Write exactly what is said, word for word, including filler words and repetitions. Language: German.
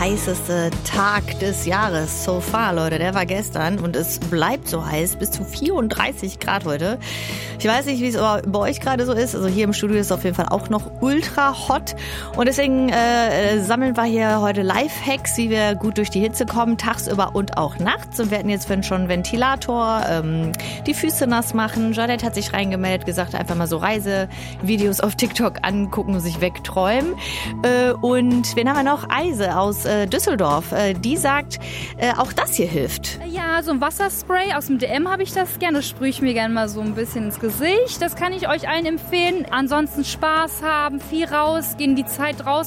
heißeste Tag des Jahres so far, Leute. Der war gestern und es bleibt so heiß, bis zu vierunddreißig Grad heute. Ich weiß nicht, wie es bei euch gerade so ist. Also hier im Studio ist es auf jeden Fall auch noch ultra hot. Und deswegen äh, sammeln wir hier heute Lifehacks, wie wir gut durch die Hitze kommen, tagsüber und auch nachts. Und wir hatten jetzt schon einen Ventilator, ähm, die Füße nass machen. Janette hat sich reingemeldet, gesagt, einfach mal so Reisevideos auf TikTok angucken und sich wegträumen. Äh, und wen haben wir noch? Eise aus äh, Düsseldorf. Äh, die sagt, äh, auch das hier hilft. Ja, so ein Wasserspray aus dem D M habe ich das gerne. Das sprühe ich mir gerne mal so ein bisschen ins Gesicht. Das kann ich euch allen empfehlen. Ansonsten Spaß haben, viel rausgehen, die Zeit draußen